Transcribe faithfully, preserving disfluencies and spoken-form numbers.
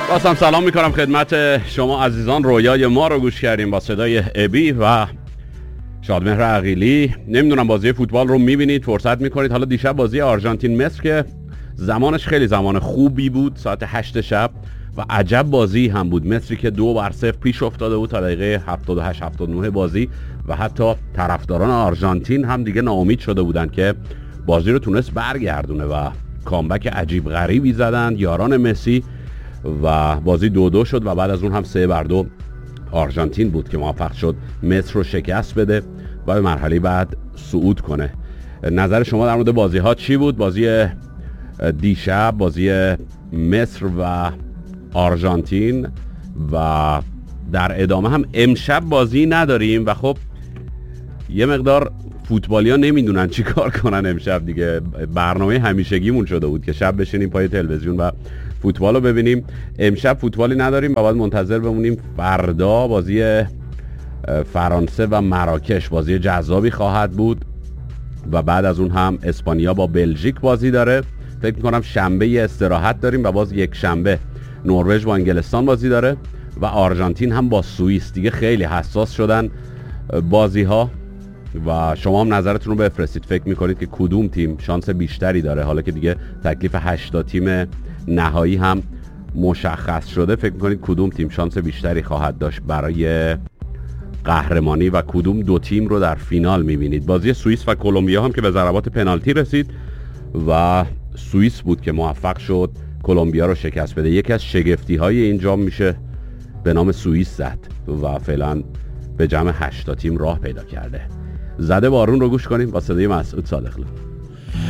باز هم سلام میکنم خدمت شما عزیزان. رویای ما رو گوش کردیم با صدای ابی و شادمهر عقیلی. نمیدونم بازی فوتبال رو میبینید، فرصت میکنید. حالا دیشب بازی آرژانتین مصر که زمانش خیلی زمان خوبی بود، ساعت هشت شب، و عجب بازی هم بود. مصری که دو بر صفر پیش افتاده بود تا دقیقه هفتاد و هشت هفتاد و نه بازی و حتی طرفداران آرژانتین هم دیگه ناامید شده بودن که بازی رو تونست برگردونه و کامبک عجیب غریبی زدن یاران مسی و بازی دو دو شد و بعد از اون هم سه بر دو آرژانتین بود که موفق شد مصر رو شکست بده و به مرحله بعد صعود کنه. نظر شما در مورد بازی ها چی بود؟ بازی دیشب، بازی مصر و آرژانتین، و در ادامه هم امشب بازی نداریم و خب یه مقدار فوتبالی ها نمیدونن چی کار کنن امشب دیگه. برنامه همیشگیمون شده بود که شب بشینیم پای تلویزیون و فوتبال رو ببینیم. امشب فوتبالی نداریم و باید منتظر بمونیم فردا بازی فرانسه و مراکش. بازی جذابی خواهد بود و بعد از اون هم اسپانیا با بلژیک بازی داره. فکر میکنم شنبه یه استراحت داریم و باز یک شنبه نروژ با انگلستان بازی داره و آرژانتین هم با سوئیس. دیگه خیلی حساس شدن بازی ها و شما هم نظرتون رو بفرستید. فکر میکنید که کدوم تیم شانس بیشتری داره؟ حالا که دیگه تکلیف هشت تیم نهایی هم مشخص شده، فکر میکنید کدوم تیم شانس بیشتری خواهد داشت برای قهرمانی و کدوم دو تیم رو در فینال میبینید؟ بازی سوئیس و کلمبیا هم که به ضربات پنالتی رسید و سوئیس بود که موفق شد کلمبیا رو شکست بده. یکی از شگفتی های این جام میشه به نام سوئیس زد و فعلا به جمع هشت تیم راه پیدا کرده. زده بارون رو گوش کنیم با صدای مسعود صادقلو.